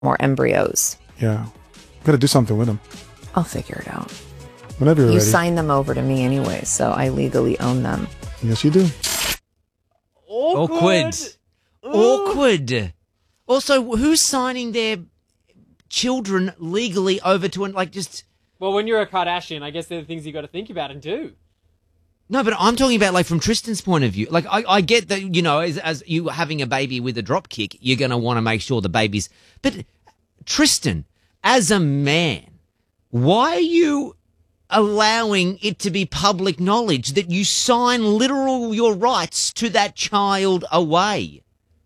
more embryos. Yeah. Got to do something with them. I'll figure it out. Whenever you're You ready. signed them over to me anyway, so I legally own them. Yes, you do. Awkward. Awkward. Also, who's signing their children legally over to an, like, just... Well, when you're a Kardashian, I guess they're the things you got to think about and do. No, but I'm talking about, like, from Tristan's point of view. Like, I get that, you know, as you having a baby with a drop kick, you're going to want to make sure the baby's... But, Tristan, as a man, why are you allowing it to be public knowledge that you sign literal your rights to that child away?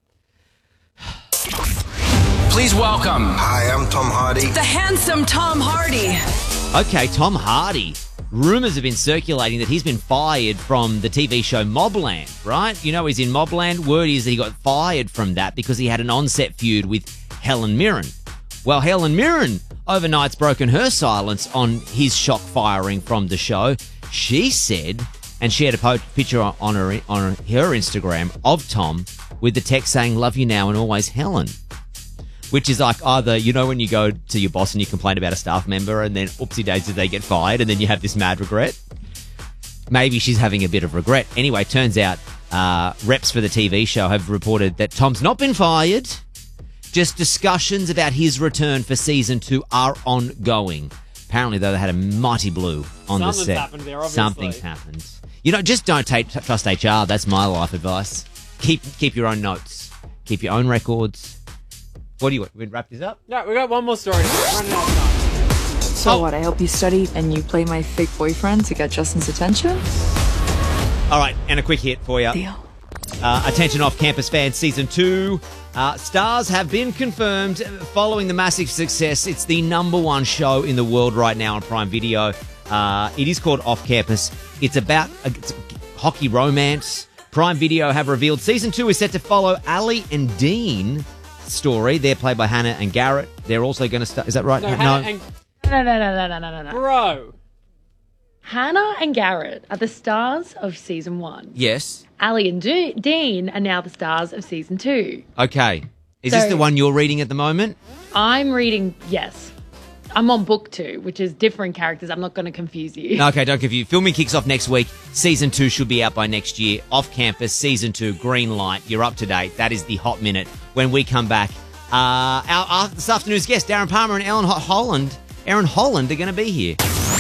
Please welcome. Hi, I'm Tom Hardy. The handsome Tom Hardy. Okay, Tom Hardy. Rumours have been circulating that he's been fired from the TV show Mobland, right? You know he's in Mobland. Word is that he got fired from that because he had an on-set feud with Helen Mirren. Well, Helen Mirren overnight's broken her silence on his shock firing from the show. She said, and she had a picture on her Instagram of Tom with the text saying, "Love you now and always, Helen." Which is like either, you know, when you go to your boss and you complain about a staff member and then oopsie daisy they get fired and then you have this mad regret. Maybe she's having a bit of regret. Anyway, turns out reps for the TV show have reported that Tom's not been fired. Just discussions about his return for season 2 are ongoing. Apparently, though, they had a mighty blue on the set. Something's happened there, obviously. Something's happened. You know, just don't trust HR. That's my life advice. Keep your own notes. Keep your own records. What do you want? We wrap this up? No, we got one more story. We're running out of time. So what, I help you study and you play my fake boyfriend to get Justin's attention? All right, and a quick hit for you. Deal. Attention off-campus fans, Season 2. Stars have been confirmed following the massive success. It's the #1 show in the world right now on Prime Video. It is called Off Campus. It's about it's hockey romance. Prime Video have revealed Season 2 is set to follow Ali and Dean story. They're played by Hannah and Garrett. They're also going to start... Is that right? No, Hannah and... No. Bro. Hannah and Garrett are the stars of season 1. Yes. Ali and Dean are now the stars of season 2. Okay. Is this the one you're reading at the moment? I'm reading, yes. I'm on book 2, which is different characters. I'm not going to confuse you. No, okay, don't confuse. Filming kicks off next week. Season 2 should be out by next year. Off Campus, Season 2, green light. You're up to date. That is the hot minute. When we come back, our this afternoon's guests, Darren Palmer and Erin Holland are going to be here.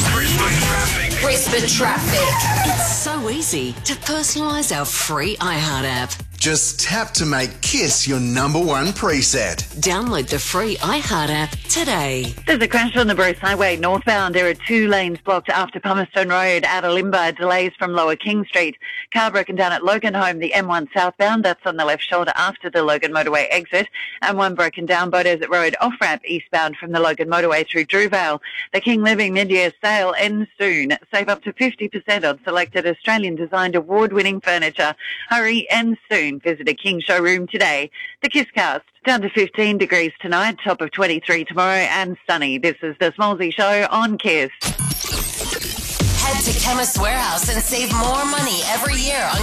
Brisbane Traffic. It's so easy to personalise our free iHeart app. Just tap to make KISS your #1 preset. Download the free iHeart app today. There's a crash on the Bruce Highway northbound. There are 2 lanes blocked after Palmerston Road. Outer Limba, delays from Lower King Street. Car broken down at Loganholme, the M1 southbound. That's on the left shoulder after the Logan Motorway exit. M1 broken down, Beaudesert Road off-ramp eastbound from the Logan Motorway through Drewvale. The King Living mid-year sale ends soon. Save up to 50% on selected Australian-designed award-winning furniture. Hurry, ends soon. Visit a King showroom today. The KISScast, down to 15 degrees tonight, top of 23 tomorrow, and sunny. This is the Smallsy Show on KISS. Head to Chemist Warehouse and save more money every year on